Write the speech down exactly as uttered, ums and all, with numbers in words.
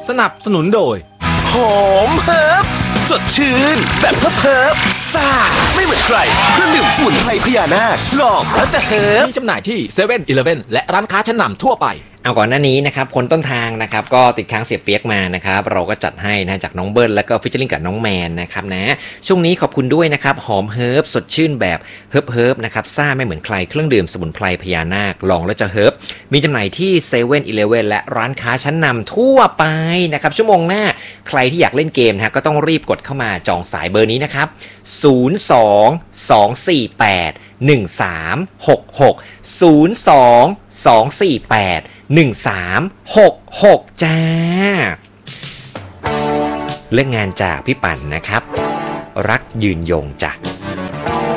สนับสนุนโดยหอมเฮิร์บสดชื่นแบบเฮิร์บเฮิร์บซ่าไม่เหมือนใครเครื่องดื่มสมุนไพรพญานาคลองแล้วจะเฮิร์บมีจำหน่ายที่เซเว่นอีเลฟเว่นและร้านค้าชั้นนำทั่วไปเอาก่อนหน้านี้นะครับคนต้นทางนะครับก็ติดค้างเสียเปียกมานะครับเราก็จัดให้นะจากน้องเบิ้ลแล้วก็ฟิชเชอร์ลิงกับน้องแมนนะครับนะช่วงนี้ขอบคุณด้วยนะครับหอมเฮิร์บสดชื่นแบบเฮิร์บเฮิร์บนะครับซ่าไม่เหมือนใครเครื่องดื่มสมุนไพรพญานาคลองแล้วจะเฮิร์บมีจำหน่ายที่เซเว่นอีเลฟเว่นและร้านค้าชั้นนำทั่วไปนะครับชั่วโมงหน้าใครที่อยากเล่นเกมนะก็ต้องรีบกดเข้ามาจองสายเบอร์นี้นะครับศูนย์ สอง สอง สี่ แปด หนึ่ง สาม หก หก ศูนย์ สอง สอง สี่ แปด หนึ่ง สาม หก หกจ้าเรื่องงานจากพี่ปั่นนะครับรักยืนยงจ้ะ